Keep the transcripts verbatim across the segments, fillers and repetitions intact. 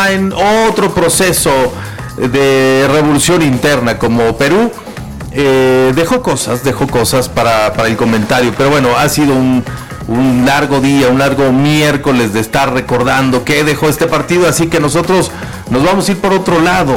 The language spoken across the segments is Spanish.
está en otro proceso de revolución interna como Perú, eh, dejó cosas, dejó cosas para, para el comentario, pero bueno, ha sido un, un largo día, un largo miércoles de estar recordando qué dejó este partido, así que nosotros nos vamos a ir por otro lado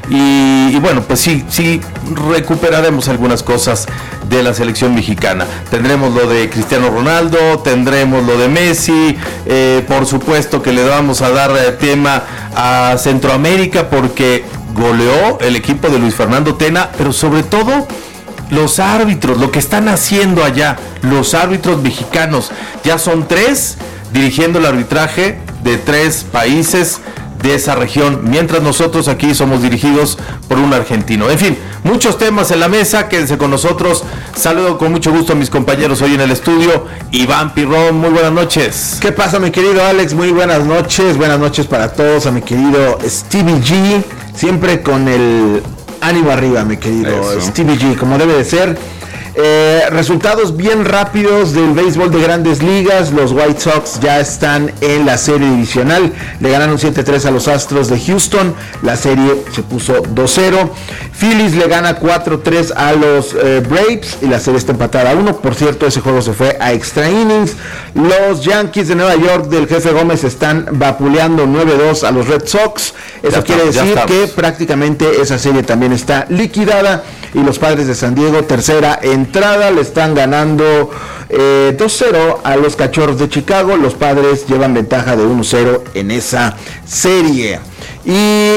y, y bueno, pues sí, sí recuperaremos algunas cosas de la selección mexicana. Tendremos lo de Cristiano Ronaldo, tendremos lo de Messi, eh, por supuesto que le vamos a dar eh, tema a Centroamérica porque goleó el equipo de Luis Fernando Tena, pero sobre todo los árbitros, lo que están haciendo allá, los árbitros mexicanos, ya son tres dirigiendo el arbitraje de tres países de esa región, mientras nosotros aquí somos dirigidos por un argentino. En fin, muchos temas en la mesa, quédense con nosotros. Saludo con mucho gusto a mis compañeros hoy en el estudio. Iván Pirrón, muy buenas noches. ¿Qué pasa, mi querido Alex? Muy buenas noches, buenas noches para todos, a mi querido Stevie G, siempre con el ánimo arriba, mi querido Eso. Stevie G, como debe de ser. Eh, resultados bien rápidos del béisbol de Grandes Ligas. Los White Sox ya están en la serie divisional. Le ganaron siete tres a los Astros de Houston. La serie se puso dos cero. Phillies le gana cuatro tres a los eh, Braves y la serie está empatada a uno. Por cierto, ese juego se fue a extra innings. Los Yankees de Nueva York del Jefe Gómez están vapuleando nueve dos a los Red Sox. Eso ya quiere está, decir que prácticamente esa serie también está liquidada. Y los Padres de San Diego, tercera entrada, le están ganando eh, dos cero a los Cachorros de Chicago. Los Padres llevan ventaja de uno cero en esa serie. Y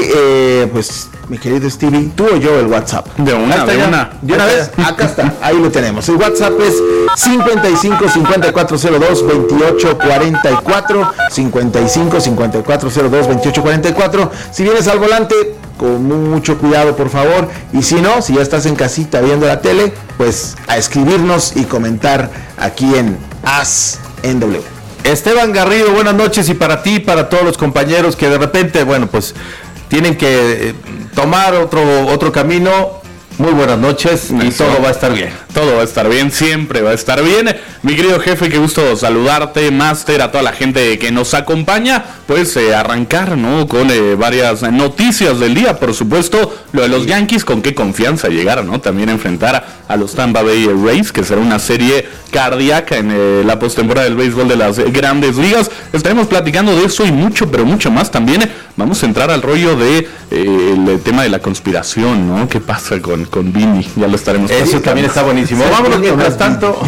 eh, pues, mi querido Stevie, tú o yo el WhatsApp. De una, de una. De una vez, acá está, ahí lo tenemos. El WhatsApp es cincuenta y cinco, cincuenta y cuatro cero dos, veintiocho cuarenta y cuatro, cincuenta y cinco, cincuenta y cuatro cero dos, veintiocho cuarenta y cuatro. Si vienes al volante, con mucho cuidado, por favor, y si no, si ya estás en casita viendo la tele, pues a escribirnos y comentar aquí en As N W. Esteban Garrido, buenas noches, y para ti, para todos los compañeros que de repente, bueno, pues tienen que eh, tomar otro, otro camino. Muy buenas noches y Eso. todo va a estar bien. Todo va a estar bien, siempre va a estar bien. Mi querido jefe, qué gusto saludarte, máster, a toda la gente que nos acompaña. Pues eh, arrancar, ¿no? Con eh, varias noticias del día, por supuesto. Lo de los Yankees, con qué confianza llegar, ¿no? También enfrentar a los Tampa Bay Rays, que será una serie cardíaca en eh, la postemporada del béisbol de las eh, Grandes Ligas. Estaremos platicando de eso y mucho, pero mucho más también. Vamos a entrar al rollo de eh, el tema de la conspiración, ¿no? ¿Qué pasa con, con Vini? Ya lo estaremos platicando. Eso también está buenísimo. Sí, vámonos mientras tanto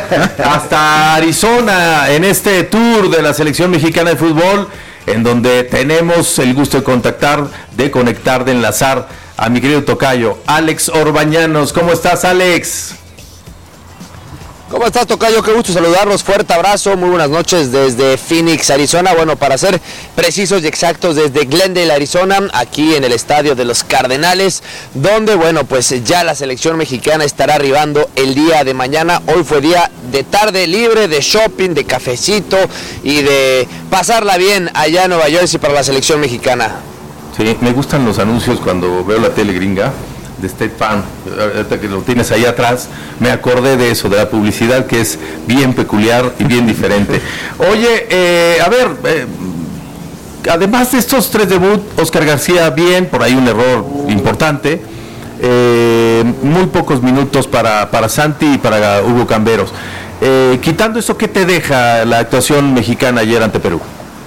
hasta Arizona en este tour de la selección mexicana de fútbol, en donde tenemos el gusto de contactar, de conectar, de enlazar a mi querido tocayo Alex Orbañanos. ¿Cómo estás, Alex? ¿Cómo estás, tocayo? Qué gusto saludarlos, fuerte abrazo, muy buenas noches desde Phoenix, Arizona, bueno, para ser precisos y exactos, desde Glendale, Arizona, aquí en el estadio de los Cardenales, donde, bueno, pues ya la selección mexicana estará arribando el día de mañana. Hoy fue día de tarde libre, de shopping, de cafecito y de pasarla bien allá en Nueva Jersey para la selección mexicana. Sí, me gustan los anuncios cuando veo la tele gringa de State Farm, ahorita que lo tienes ahí atrás, me acordé de eso, de la publicidad, que es bien peculiar y bien diferente. Oye, eh, a ver, eh, además de estos tres debut, Oscar García bien, por ahí un error importante, eh, muy pocos minutos para, para Santi y para Hugo Camberos. Eh, quitando eso, ¿qué te deja la actuación mexicana ayer ante Perú?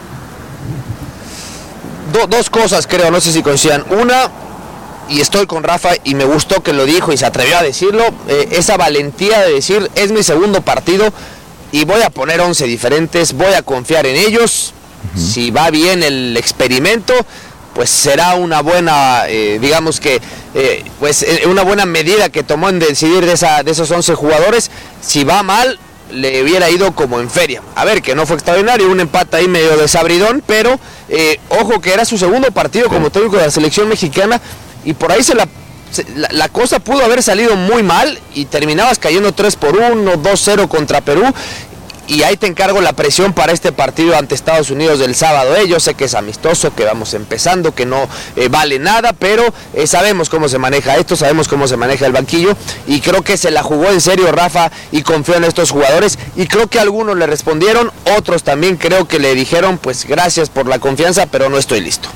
Do, dos cosas creo, no sé si coincidan. Una, y estoy con Rafa y me gustó que lo dijo y se atrevió a decirlo, eh, esa valentía de decir, es mi segundo partido y voy a poner once diferentes, voy a confiar en ellos, uh-huh. Si va bien el experimento, pues será una buena, eh, digamos que, eh, pues eh, una buena medida que tomó en decidir de, esa, de esos once jugadores. Si va mal, le hubiera ido como en feria. A ver, que no fue extraordinario, un empate ahí medio desabridón, pero eh, ojo que era su segundo partido como técnico de la selección mexicana. Y por ahí se la, se, la, la cosa pudo haber salido muy mal y terminabas cayendo tres por uno, dos cero contra Perú. Y ahí te encargo la presión para este partido ante Estados Unidos del sábado. Eh, yo sé que es amistoso, que vamos empezando, que no eh, vale nada, pero eh, sabemos cómo se maneja esto, sabemos cómo se maneja el banquillo. Y creo que se la jugó en serio Rafa y confió en estos jugadores. Y creo que algunos le respondieron, otros también creo que le dijeron, pues gracias por la confianza, pero no estoy listo.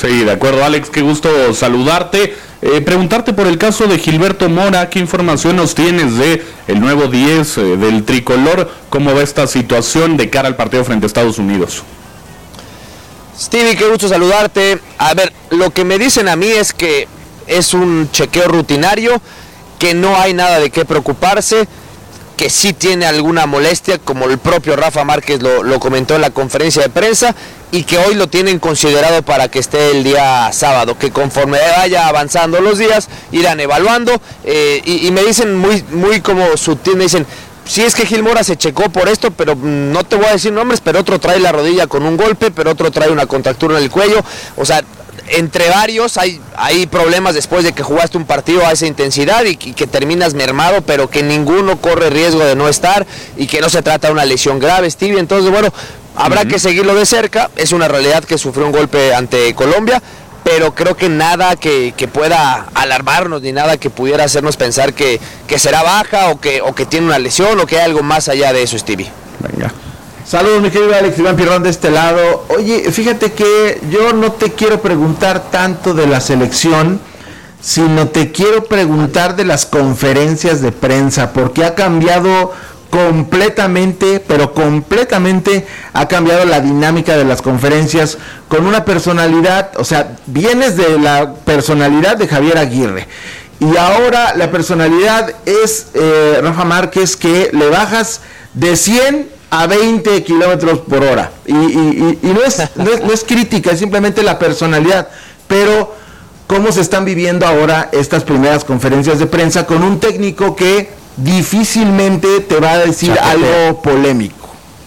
Sí, de acuerdo, Alex, qué gusto saludarte. Eh, preguntarte por el caso de Gilberto Mora, ¿qué información nos tienes de el nuevo diez eh, del tricolor? ¿Cómo va esta situación de cara al partido frente a Estados Unidos? Stevie, qué gusto saludarte. A ver, lo que me dicen a mí es que es un chequeo rutinario, que no hay nada de qué preocuparse, que sí tiene alguna molestia, como el propio Rafa Márquez lo, lo comentó en la conferencia de prensa, y que hoy lo tienen considerado para que esté el día sábado, que conforme vaya avanzando los días, irán evaluando, eh, y, y me dicen muy, muy como sutil, me dicen, sí, es que Gil Mora se checó por esto, pero no te voy a decir nombres, pero otro trae la rodilla con un golpe, pero otro trae una contractura en el cuello, o sea, entre varios hay, hay problemas después de que jugaste un partido a esa intensidad y, y que terminas mermado, pero que ninguno corre riesgo de no estar y que no se trata de una lesión grave, Stevie. Entonces, bueno, habrá uh-huh. que seguirlo de cerca. Es una realidad que sufrió un golpe ante Colombia, pero creo que nada que, que pueda alarmarnos ni nada que pudiera hacernos pensar que, que será baja o que, o que tiene una lesión o que hay algo más allá de eso, Stevie. Venga. Saludos, mi querido Alex, Iván Pirrón de este lado. Oye, fíjate que yo no te quiero preguntar tanto de la selección, sino te quiero preguntar de las conferencias de prensa, porque ha cambiado completamente, pero completamente ha cambiado la dinámica de las conferencias con una personalidad, o sea, vienes de la personalidad de Javier Aguirre. Y ahora la personalidad es eh, Rafa Márquez, que le bajas de cien a veinte kilómetros por hora. Y, y, y no, es, no, es, no es crítica, es simplemente la personalidad. Pero, ¿cómo se están viviendo ahora estas primeras conferencias de prensa con un técnico que difícilmente te va a decir Chapete. algo polémico?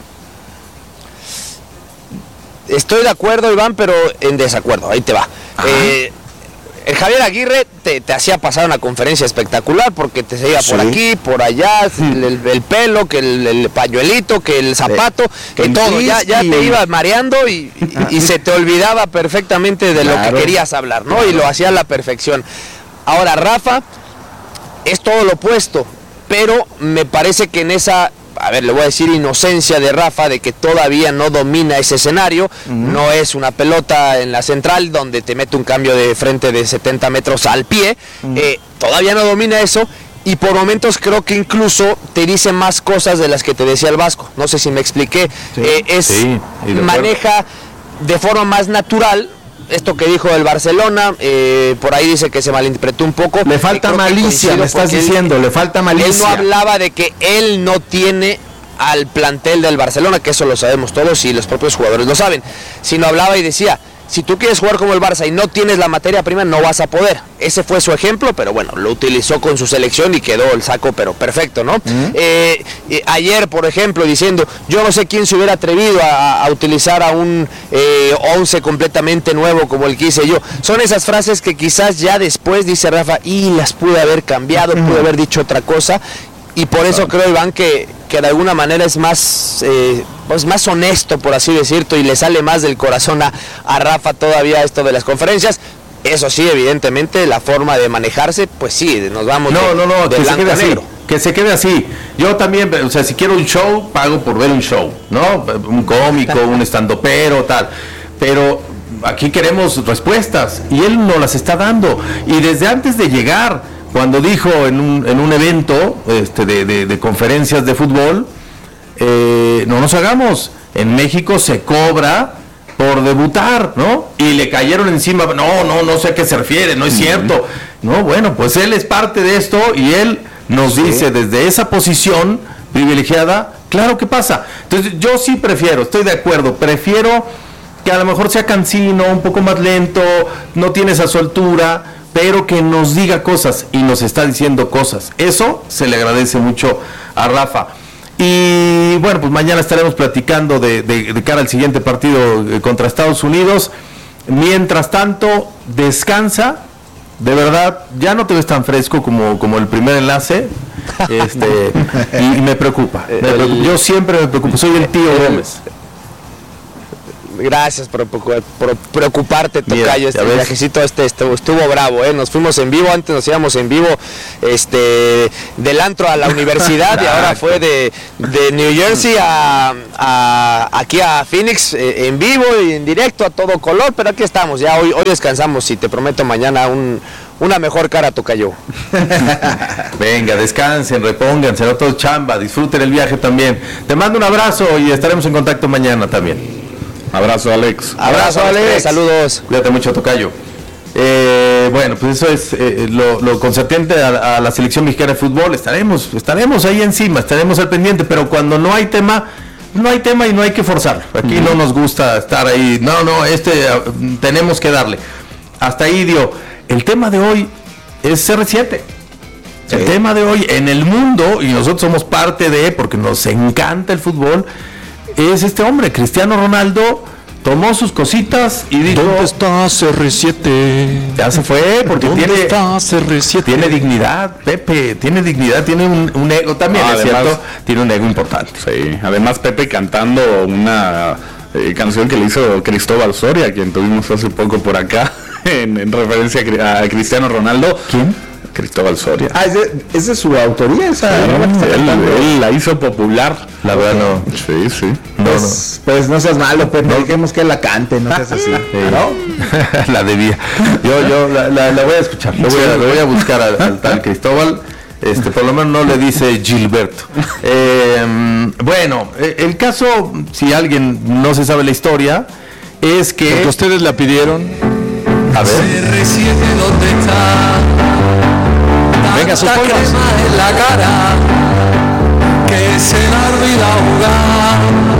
Estoy de acuerdo, Iván, pero en desacuerdo. Ahí te va. Eh, el Javier Aguirre te, te hacía pasar una conferencia espectacular porque te seguía sí. por aquí, por allá, sí. el, el, el pelo, que el, el pañuelito, que el zapato, que el todo. Ya, ya te ibas mareando y, y, y se te olvidaba perfectamente de claro. lo que querías hablar, ¿no? Y lo hacía a la perfección. Ahora, Rafa es todo lo opuesto, pero me parece que en esa... a ver, le voy a decir inocencia de Rafa, de que todavía no domina ese escenario, uh-huh. no es una pelota en la central donde te mete un cambio de frente de setenta metros al pie, uh-huh. eh, todavía no domina eso, y por momentos creo que incluso te dice más cosas de las que te decía el Vasco, no sé si me expliqué, sí, eh, es sí, maneja de forma más natural. Esto que dijo del Barcelona, eh, por ahí dice que se malinterpretó un poco. Le falta malicia, me estás diciendo, él, le falta malicia. Él no hablaba de que él no tiene al plantel del Barcelona, que eso lo sabemos todos y los propios jugadores lo saben, sino hablaba y decía, si tú quieres jugar como el Barça y no tienes la materia prima, no vas a poder. Ese fue su ejemplo, pero bueno, lo utilizó con su selección y quedó el saco, pero perfecto, ¿no? Uh-huh. eh, eh, ayer, por ejemplo, diciendo, yo no sé quién se hubiera atrevido a, a utilizar a un eh, once completamente nuevo como el que hice yo. Son esas frases que quizás ya después, dice Rafa, y las pude haber cambiado, uh-huh. pude haber dicho otra cosa. Y por eso creo, Iván, que, que de alguna manera es más, eh, pues más honesto, por así decirlo, y le sale más del corazón a, a Rafa todavía esto de las conferencias. Eso sí, evidentemente, la forma de manejarse, pues sí, nos vamos no, de, no, no, de que blanco se quede a negro. así, que se quede así. Yo también, o sea, si quiero un show, pago por ver un show, ¿no? Un cómico, un estandopero, tal. Pero aquí queremos respuestas, y él no las está dando. Y desde antes de llegar... Cuando dijo en un, en un evento este, de, de, de conferencias de fútbol, eh, no nos hagamos, en México se cobra por debutar, ¿no? Y le cayeron encima, no, no, no sé a qué se refiere, no es cierto. No, bueno, pues él es parte de esto y él nos sí. dice desde esa posición privilegiada, claro que pasa. Entonces yo sí prefiero, estoy de acuerdo, prefiero que a lo mejor sea cansino, un poco más lento, no tiene esa soltura, pero que nos diga cosas, y nos está diciendo cosas. Eso se le agradece mucho a Rafa. Y bueno, pues mañana estaremos platicando de, de, de cara al siguiente partido contra Estados Unidos. Mientras tanto, descansa. De verdad, ya no te ves tan fresco como, como el primer enlace. Este, y me preocupa, me preocupa. Yo siempre me preocupo, soy el tío Gómez. Gracias por, por, por preocuparte, tocayo. Mira, este viajecito este estuvo, estuvo bravo, ¿eh? Nos fuimos en vivo, antes nos íbamos en vivo este, del antro a la universidad y ahora fue de, de New Jersey a, a aquí a Phoenix eh, en vivo y en directo a todo color, pero aquí estamos, ya hoy, hoy descansamos y te prometo mañana un, una mejor cara, tocayo. Venga, descansen, repónganse, no todo chamba, disfruten el viaje también. Te mando un abrazo y estaremos en contacto mañana también. Abrazo, Alex. Abrazo, Alex. Saludos. Cuídate mucho, tocayo. Eh, bueno, pues eso es eh, lo, lo concerniente a, a la selección mexicana de fútbol. Estaremos, estaremos ahí encima, estaremos al pendiente, pero cuando no hay tema, no hay tema y no hay que forzarlo. Aquí uh-huh. no nos gusta estar ahí. No, no, este uh, tenemos que darle. Hasta ahí dio. El tema de hoy es C R siete. Sí. El tema de hoy en el mundo, y nosotros somos parte de, porque nos encanta el fútbol, es este hombre, Cristiano Ronaldo. Tomó sus cositas y dijo: ¿dónde está C R siete? Ya se fue, porque ¿dónde tiene, está C R siete? Tiene dignidad, Pepe, tiene dignidad, tiene un, un ego también, ah, es además, cierto, tiene un ego importante. Sí, además Pepe cantando una eh, canción que le hizo Cristóbal Soria, quien tuvimos hace poco por acá, en, en referencia a, a Cristiano Ronaldo. ¿Quién? Cristóbal Soria. Ah, ¿es de, ¿es de su autoría esa? Sí, no, él, él la hizo popular. La verdad no. Sí, sí. No, pues, no. pues no seas malo, pero no dejemos que él la cante, no seas así. Sí. ¿No? La debía. Yo, yo la, la, la voy a escuchar, lo voy a, lo voy a buscar al, al tal Cristóbal. Este, por lo menos no le dice Gilberto. Eh, bueno, el caso, si alguien no se sabe la historia, es que... Porque ustedes la pidieron. A ver. C R siete, ¿dónde está? Venga, sus pollos. En la cara, que se la olvida jugar.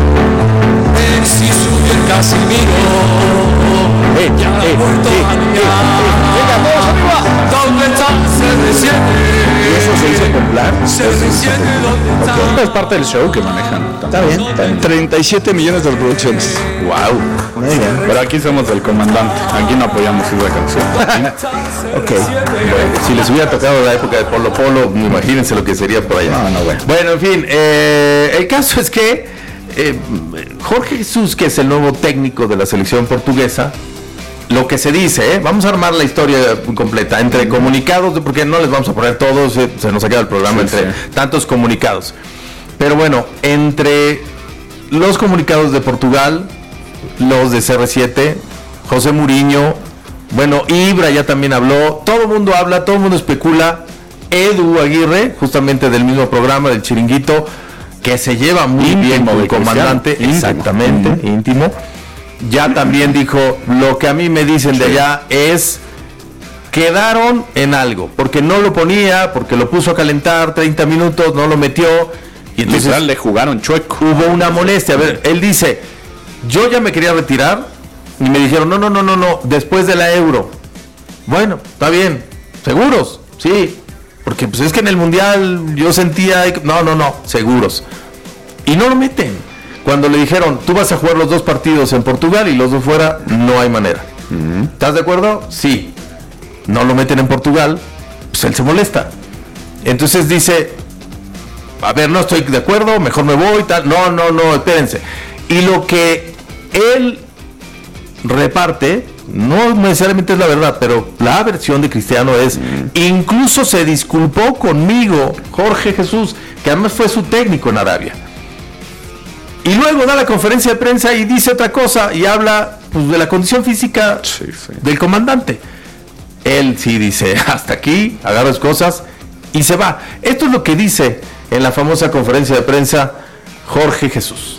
En si sube el Casimiro, eh, ya ha eh, vuelto eh, a mirar. eh, venga, todos arriba. ¿Dónde está C R siete? ¿Y eso se hizo popular? C R siete, ¿dónde está? Okay. Es parte del show que manejan. Está bien, está bien. treinta y siete millones de reproducciones. Wow. Muy bien. Pero aquí somos del comandante. Aquí no apoyamos esa canción. Ok. Bueno, si les hubiera tocado la época de Polo Polo, imagínense lo que sería por allá. No, no, bueno. Bueno, en fin, eh, el caso es que eh, Jorge Jesús, que es el nuevo técnico de la selección portuguesa, lo que se dice, ¿eh? Vamos a armar la historia completa, entre comunicados, porque no les vamos a poner todos, eh, se nos ha quedado el programa sí, entre sí. tantos comunicados. Pero bueno, entre los comunicados de Portugal, los de C R siete, José Mourinho, bueno, Ibra ya también habló, todo el mundo habla, todo el mundo especula. Edu Aguirre, justamente del mismo programa, del Chiringuito, que se lleva muy íntimo bien con el comandante, íntimo. exactamente, íntimo. íntimo. Ya también dijo: lo que a mí me dicen sí. de allá es, quedaron en algo, porque no lo ponía, porque lo puso a calentar treinta minutos, no lo metió, y entonces literal, le jugaron chueco. Hubo una molestia. A ver, él dice: yo ya me quería retirar, y me dijeron, no, no, no, no, no, después de la Euro. Bueno, está bien, ¿seguros? Sí, porque pues es que en el Mundial yo sentía, no, no, no, seguros. Y no lo meten. Cuando le dijeron, tú vas a jugar los dos partidos en Portugal y los dos fuera, no hay manera. Uh-huh. ¿Estás de acuerdo? Sí. No lo meten en Portugal, pues él se molesta. Entonces dice, a ver, no estoy de acuerdo, mejor me voy, tal. No, no, no, espérense. Y lo que él reparte, no necesariamente es la verdad, pero la versión de Cristiano es, uh-huh. incluso se disculpó conmigo, Jorge Jesús, que además fue su técnico en Arabia. Y luego da la conferencia de prensa y dice otra cosa y habla pues, de la condición física sí, sí. del comandante. Él sí dice, hasta aquí, agarra las cosas y se va. Esto es lo que dice en la famosa conferencia de prensa Jorge Jesús.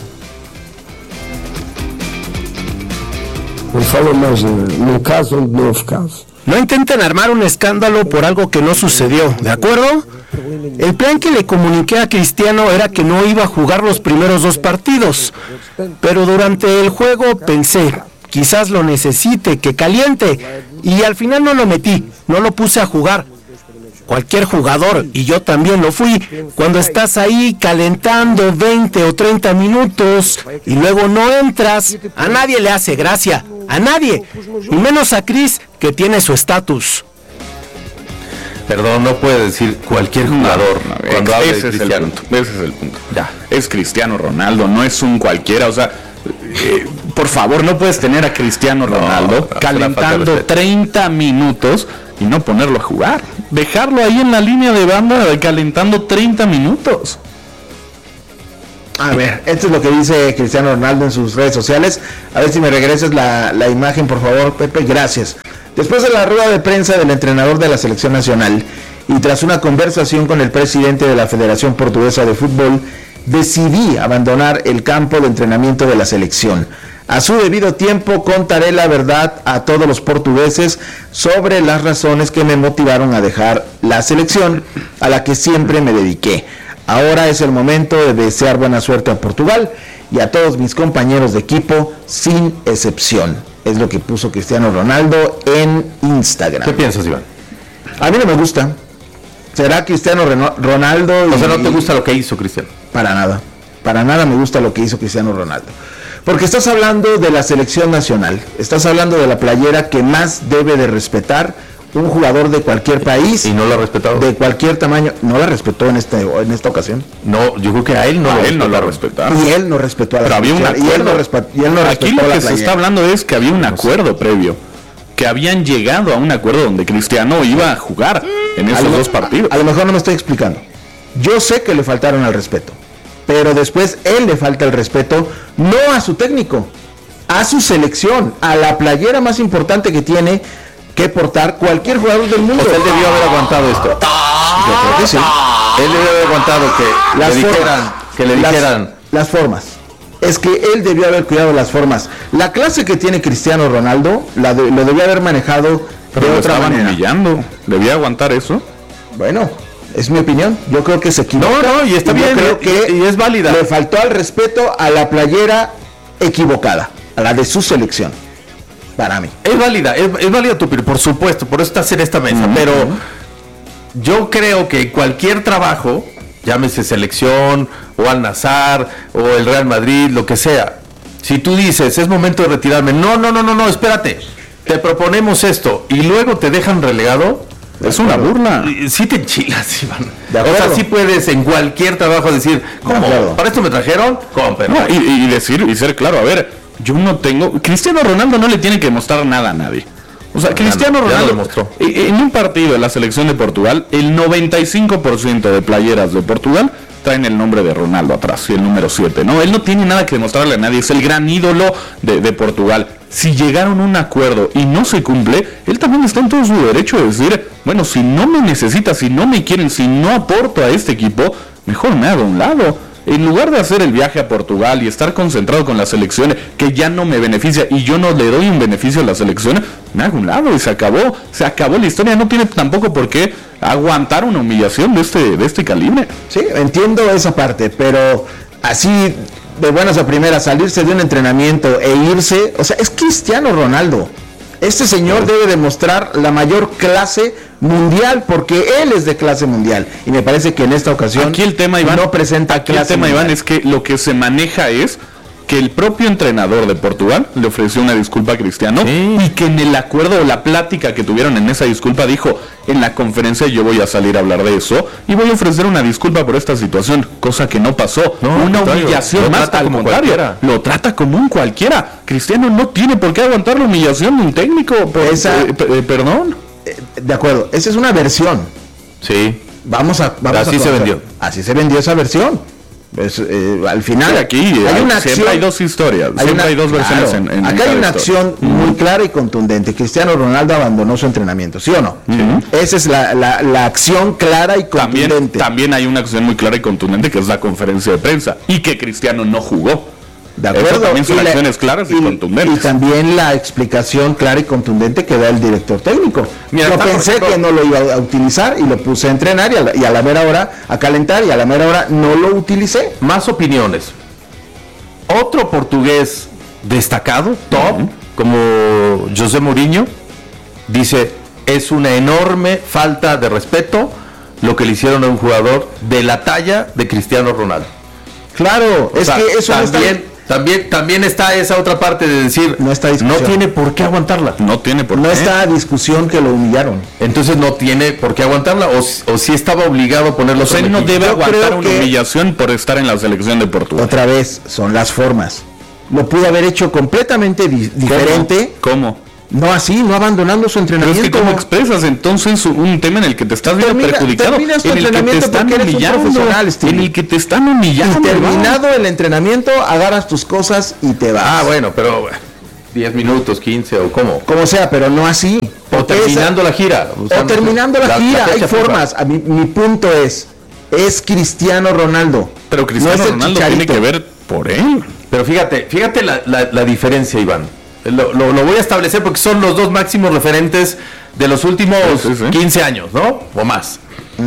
Por favor, más no caso, no caso. No intenten armar un escándalo por algo que no sucedió, ¿de acuerdo? El plan que le comuniqué a Cristiano era que no iba a jugar los primeros dos partidos, pero durante el juego pensé, quizás lo necesite, que caliente, y al final no lo metí, no lo puse a jugar. Cualquier jugador, y yo también lo fui, cuando estás ahí calentando veinte o treinta minutos y luego no entras, a nadie le hace gracia, a nadie, y menos a Cris, que tiene su estatus. Perdón, no puede decir cualquier jugador no, no, cuando habla de Cristiano. Es el punto, ese es el punto. Ya. Es Cristiano Ronaldo, no es un cualquiera, o sea, eh, por favor, no puedes tener a Cristiano Ronaldo no, calentando treinta minutos y no ponerlo a jugar. Dejarlo ahí en la línea de banda calentando treinta minutos. A ver, esto es lo que dice Cristiano Ronaldo en sus redes sociales. A ver si me regresas la, la imagen, por favor, Pepe, gracias. Después de la rueda de prensa del entrenador de la selección nacional y tras una conversación con el presidente de la Federación Portuguesa de Fútbol, decidí abandonar el campo de entrenamiento de la selección. A su debido tiempo contaré la verdad a todos los portugueses sobre las razones que me motivaron a dejar la selección a la que siempre me dediqué. Ahora es el momento de desear buena suerte a Portugal y a todos mis compañeros de equipo, sin excepción. Es lo que puso Cristiano Ronaldo en Instagram. ¿Qué piensas, Iván? A mí no me gusta. ¿Será Cristiano Ronaldo? O sea, ¿no te gusta lo que hizo Cristiano? Para nada. Para nada me gusta lo que hizo Cristiano Ronaldo. Porque estás hablando de la selección nacional. Estás hablando de la playera que más debe de respetar un jugador de cualquier país. Y no lo ha respetado. De cualquier tamaño. No la respetó en este en esta ocasión. No, yo creo que a él no, a lo, él no lo respetó. Y él no respetó a la Pero había un selección, y él no respetó, y él no Aquí respetó lo la que se playera. está hablando es que había un acuerdo previo. Que habían llegado a un acuerdo donde Cristiano iba a jugar en esos a lo, dos partidos. A, a lo mejor no me estoy explicando. Yo sé que le faltaron al respeto. Pero después él le falta el respeto, no a su técnico, a su selección, a la playera más importante que tiene que portar cualquier jugador del mundo. O sea, él debió haber aguantado esto. Yo creo que sí. Él debió haber aguantado que Las le formas, dijeran, que le las, dijeran. Las formas. Es que él debió haber cuidado las formas. La clase que tiene Cristiano Ronaldo, la de, lo debió haber manejado Pero de lo otra estaban manera. humillando. ¿Debía aguantar eso? Bueno, es mi opinión. Yo creo que se equivoca. No, no, y está yo bien, creo y- que y es válida. Le faltó al respeto a la playera equivocada, a la de su selección. Para mí. Es válida, es, es válida tu opinión, por supuesto, por eso estás en esta mesa, Uh-huh. pero yo creo que cualquier trabajo, llámese selección, o Al Nassr, o el Real Madrid, lo que sea, si tú dices, es momento de retirarme, no, no, no, no, no, espérate, te proponemos esto, y luego te dejan relegado, Es una burla. sí te enchilas, Iván. De O sea, acuerdo. sí puedes en cualquier trabajo decir, ¿cómo? acuerdo. ¿Para esto me trajeron? Compre. No, y, y decir y ser claro, a ver, yo no tengo. Cristiano Ronaldo no le tiene que mostrar nada a nadie. O sea, Ya Cristiano lo- ya lo Ronaldo demostró. e- en un partido de la selección de Portugal, el noventa y cinco por ciento de playeras de Portugal traen el nombre de Ronaldo atrás y el número siete, ¿no? Él no tiene nada que demostrarle a nadie, es el gran ídolo de, de Portugal. Si llegaron a un acuerdo y no se cumple, él también está en todo su derecho de decir, bueno, si no me necesitan, si no me quieren, si no aporto a este equipo, mejor me hago a un lado. En lugar de hacer el viaje a Portugal y estar concentrado con la selección que ya no me beneficia y yo no le doy un beneficio a la selección, me hago a un lado y se acabó, se acabó la historia, no tiene tampoco por qué aguantar una humillación de este, de este calibre. Sí, entiendo esa parte, pero así de buenas a primeras salirse de un entrenamiento e irse, o sea, es Cristiano Ronaldo. Este señor debe demostrar la mayor clase mundial porque él es de clase mundial y me parece que en esta ocasión Aquí el tema, Iván, no presenta aquí el clase tema, mundial. Iván, es que lo que se maneja es que el propio entrenador de Portugal le ofreció una disculpa a Cristiano Sí. y que en el acuerdo o la plática que tuvieron en esa disculpa dijo, en la conferencia yo voy a salir a hablar de eso y voy a ofrecer una disculpa por esta situación, cosa que no pasó. No, al una contrario, humillación lo más, trata al como contrario, cualquiera. lo trata como un cualquiera. Cristiano no tiene por qué aguantar la humillación de un técnico. por- Esa- eh, pe- eh, perdón. Eh, De acuerdo, esa es una versión. Sí. Vamos a vamos Así a se conocer. vendió. Así se vendió esa versión. Es, eh, al final Sí, aquí hay hay- una siempre acción, hay dos historias, hay siempre una- hay dos versiones claro, en, en- en acá cada hay una historia. acción muy clara y contundente. Cristiano Ronaldo abandonó su entrenamiento, ¿sí o no? Esa es la, la- la acción clara y También, contundente. también hay una acción muy clara y contundente que es la conferencia de prensa y que Cristiano no jugó. De Eso acuerdo. también son Y la- acciones claras y, y- contundentes. Y también la explicación clara y contundente que da el director técnico. Mira, Yo está, por pensé ejemplo- que no lo iba a utilizar y lo puse a entrenar y a, la, y a la mera hora a calentar y a la mera hora no lo utilicé. Más opiniones. Otro portugués destacado, top, como José Mourinho, dice, es una enorme falta de respeto lo que le hicieron a un jugador de la talla de Cristiano Ronaldo. Claro, O es sea, que eso no está- también, también, también está esa otra parte de decir, No está discusión. no tiene por qué aguantarla. No tiene por no qué. está a discusión que lo humillaron. Entonces no tiene por qué aguantarla, o, o si estaba obligado a ponerlo. O sea, él no equipo. debe Yo aguantar creo una que- humillación por estar en la selección de Portugal. Otra vez, son las formas. lo pudo haber hecho completamente di- diferente. ¿Cómo? No así, no abandonando su Pero es entrenamiento. que ¿cómo expresas entonces un tema en el que te estás viendo Termina- perjudicado? terminas tu En el que te entrenamiento están porque eres un humillando. profesional, Steve. En el que te están Y humillando. terminado el entrenamiento, agarras tus cosas y te vas. Ah, bueno, pero bueno, diez minutos, quince o cómo. Como sea, pero no así. O Porque terminando esa- la gira. O terminando la, gira, hay fecha FIFA. formas. A mí- mi punto es, es Cristiano Ronaldo. Pero Cristiano no es el Ronaldo tiene Chicharito. que ver por él. Pero fíjate, fíjate la, la- la diferencia, Iván. Lo, lo- lo voy a establecer porque son los dos máximos referentes de los últimos Sí, sí, sí. quince años, ¿no? O más.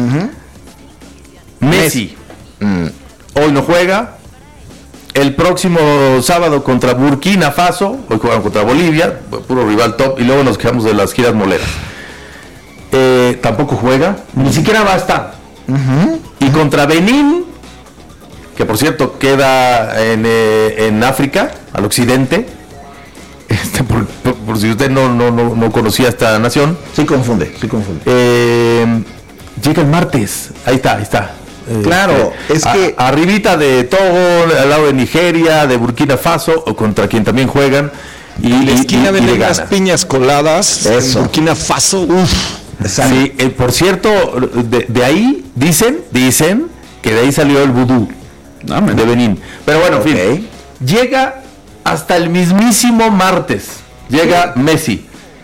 Messi. mm, Hoy no juega. El próximo sábado contra Burkina Faso. Hoy juegan contra Bolivia. Puro rival top. Y luego nos quedamos de las giras moleras. Eh, tampoco juega. Ni siquiera va a estar. Y contra Benín, que por cierto queda en, eh, en África, al occidente. Este, por, por- por si usted no, no, no, no conocía esta nación. Sí confunde, sí confunde. Eh, llega el martes. Ahí está, ahí está. Eh, Claro, eh, es a- que- arribita de Togo, al lado de Nigeria, de Burkina Faso, o contra quien también juegan. Y, En la y- esquina y- y venden le unas gana. piñas coladas. Eso. En Burkina Faso. Sí, eh, por cierto, de, de ahí dicen, dicen que de ahí salió el vudú de Benín. Pero bueno, en fin, llega hasta el mismísimo martes. Llega Messi.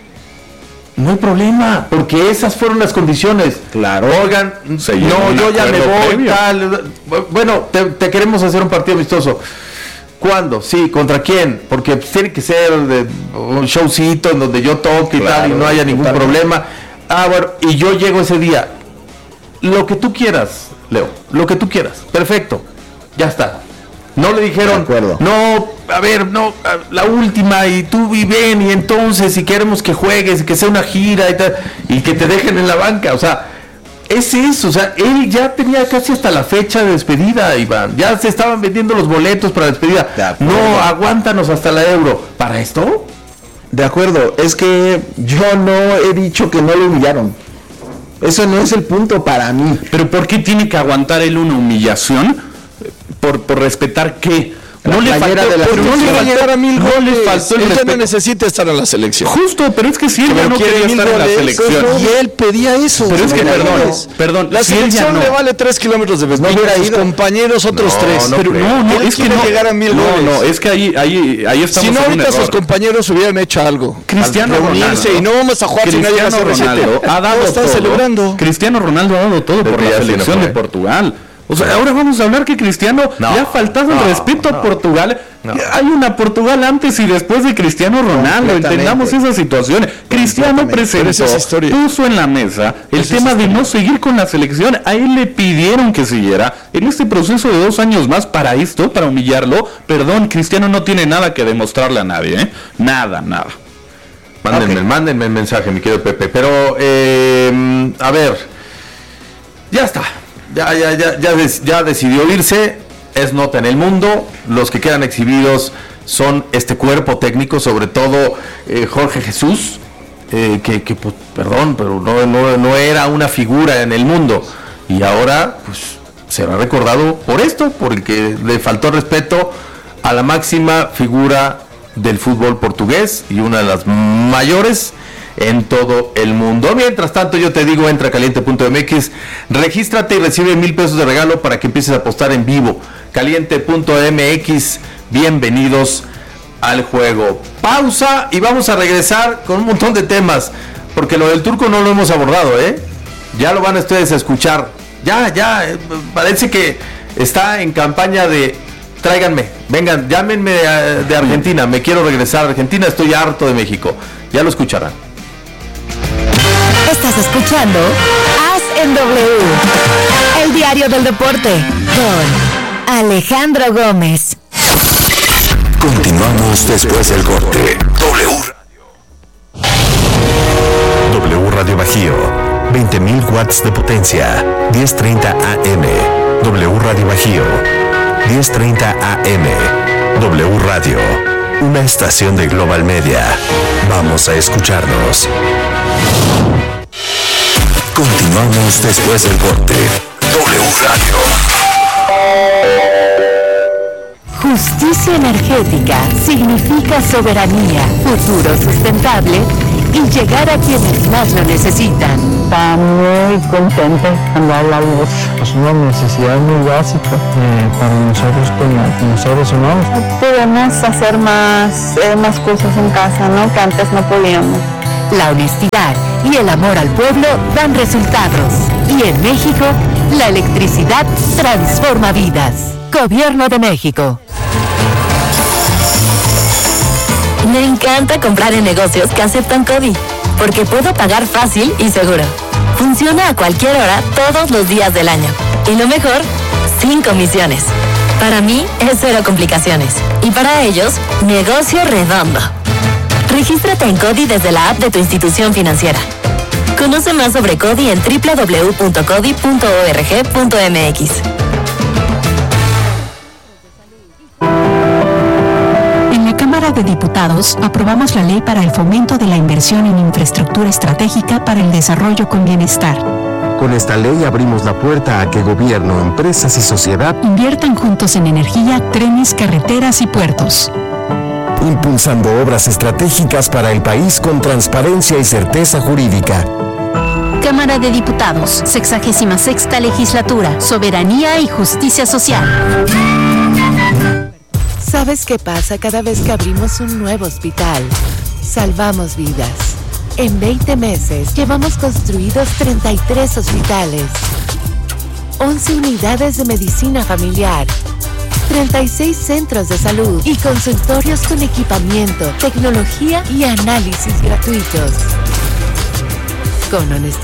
No hay problema, porque esas fueron las condiciones. Claro. Oigan, Se llegó no, a un yo ya me acuerdo voy, previo. tal. Bueno, te, te queremos hacer un partido amistoso. ¿Cuándo? Sí, ¿contra quién? Porque pues, tiene que ser de un showcito en donde yo toque y tal y no haya ningún totalmente. problema. Ah, bueno, y yo llego ese día. Lo que tú quieras, Leo, lo que tú quieras. Perfecto, ya está. No le dijeron, De acuerdo. no, a ver, no, a- la última y tú y ven y entonces si queremos que juegues, que sea una gira y tal, y que te dejen en la banca, o sea, es eso, o sea, él ya tenía casi hasta la fecha de despedida, Iván, ya se estaban vendiendo los boletos para despedida, De acuerdo. no, aguántanos hasta la Euro, ¿para esto? De acuerdo, es que yo no he dicho que no lo humillaron. Eso no es el punto para mí. Pero ¿por qué tiene que aguantar él una humillación? ¿Por, por respetar qué? La No le faltó, playera de la pero no le selección. faltó- llegar a mil no le goles. faltó el Él ya no respeto. necesita estar en la selección. Justo, pero es que si él ya Pero no quiere quería mil estar en la goles, selección. Y él pedía eso. Pero es que, No, perdón, no. perdón, La si él ya selección no- le vale tres kilómetros de vestidura. hubiera sus ido. compañeros otros No, tres. no Pero creo. no, no, Él es que quiere no. llegar a mil no, goles. no, es que ahí, ahí, ahí estamos Si no, en un ahorita sus error. compañeros hubieran hecho algo. Cristiano Al reunirse Ronaldo. y no vamos a jugar si no llega a Cristiano C R siete. Ronaldo ha dado Todos están todo. celebrando. Cristiano Ronaldo ha dado todo Pero por ya la sí no selección fue. de Portugal. O sea, ahora vamos a hablar que Cristiano No, le ha faltado no, el respeto no. a Portugal. No. Hay una Portugal antes y después de Cristiano Ronaldo. Completamente. Entendamos esa situación. Cristiano Completamente. presentó, Pero esa es historia. puso en la mesa el Esa es tema de historia. no seguir con la selección. A él le pidieron que siguiera en este proceso de dos años más para esto, para humillarlo. Perdón, Cristiano no tiene nada que demostrarle a nadie, ¿eh? Nada, nada. Mándenme, mándenme el mensaje, mi querido Pepe. Pero, eh, a ver, ya está. Ya, ya, ya, ya, des- ya decidió irse. Es nota en el mundo. Los que quedan exhibidos son este cuerpo técnico, sobre todo eh, Jorge Jesús, eh, que, que, pues, perdón, pero no, no, no era una figura en el mundo. Y ahora, pues, será recordado por esto, por el que le faltó respeto a la máxima figura del fútbol portugués y una de las mayores en todo el mundo. Mientras tanto, yo te digo, entra a caliente punto m x, regístrate y recibe mil pesos de regalo para que empieces a apostar en vivo. caliente punto m x, bienvenidos al juego. Pausa y vamos a regresar con un montón de temas, porque lo del turco no lo hemos abordado, ¿eh? Ya lo van ustedes a escuchar. Ya, ya, eh, parece que está en campaña de tráiganme, vengan, llámenme de, de Argentina, me quiero regresar a Argentina, estoy harto de México. Ya lo escucharán. Estás escuchando As en W, el diario del deporte, con Alejandro Gómez. Continuamos después del corte. W W Radio Bajío, veinte mil watts de potencia, diez treinta A M. W Radio Bajío, diez treinta A M. W Radio, una estación de Global Media. Vamos a escucharnos. Continuamos después del corte. W Radio. Justicia energética significa soberanía, futuro sustentable y llegar a quienes más lo necesitan. Está muy contenta cuando habla luz. Es una necesidad muy básica eh, para nosotros como, como seres humanos. Podemos hacer más, eh, más cosas en casa, ¿no? Que antes no podíamos. La honestidad y el amor al pueblo dan resultados. Y en México, la electricidad transforma vidas. Gobierno de México. Me encanta comprar en negocios que aceptan CODI, porque puedo pagar fácil y seguro. Funciona a cualquier hora, todos los días del año. Y lo mejor, sin comisiones. Para mí es cero complicaciones. Y para ellos, negocio redondo. Regístrate en CODI desde la app de tu institución financiera. Conoce más sobre CODI en doble u doble u doble u punto codi punto org punto m x. En la Cámara de Diputados aprobamos la ley para el fomento de la inversión en infraestructura estratégica para el desarrollo con bienestar. Con esta ley abrimos la puerta a que gobierno, empresas y sociedad inviertan juntos en energía, trenes, carreteras y puertos. Impulsando obras estratégicas para el país con transparencia y certeza jurídica. Cámara de Diputados, sexagésima sexta legislatura, soberanía y justicia social. ¿Sabes qué pasa cada vez que abrimos un nuevo hospital? Salvamos vidas. En veinte meses llevamos construidos treinta y tres hospitales, once unidades de medicina familiar, treinta y seis centros de salud y consultorios con equipamiento, tecnología y análisis gratuitos. Con honestidad